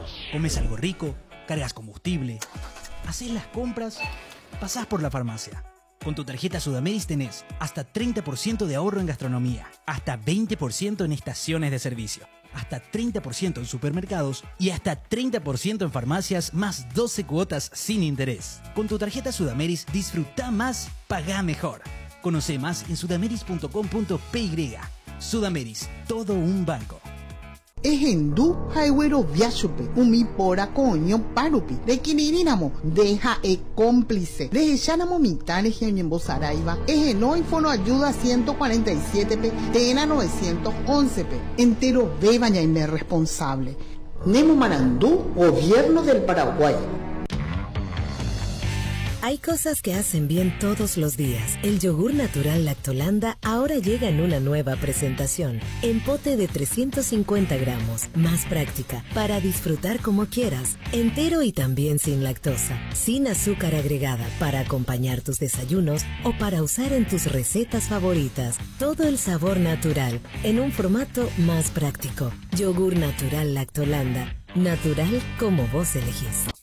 Comes algo rico, cargas combustible, haces las compras, pasás por la farmacia. Con tu tarjeta Sudameris tenés hasta 30% de ahorro en gastronomía, hasta 20% en estaciones de servicio, hasta 30% en supermercados y hasta 30% en farmacias, más 12 cuotas sin interés. Con tu tarjeta Sudameris disfruta más, pagá mejor. Conoce más en sudameris.com.py. Sudameris, todo un banco. Ejendu Highway Viachupe, Umipora Coño Parupi, de Quinirinamo, deja cómplice, de Shanamo Mitane Genyembo Saraiva, Ejeno y Fono Ayuda 147P, Tena 911P, entero bebaña y me responsable. Nemo Marandú, Gobierno del Paraguay. Hay cosas que hacen bien todos los días. El yogur natural Lactolanda ahora llega en una nueva presentación. En pote de 350 gramos. Más práctica, para disfrutar como quieras. Entero y también sin lactosa. Sin azúcar agregada, para acompañar tus desayunos o para usar en tus recetas favoritas. Todo el sabor natural, en un formato más práctico. Yogur natural Lactolanda. Natural como vos elegís.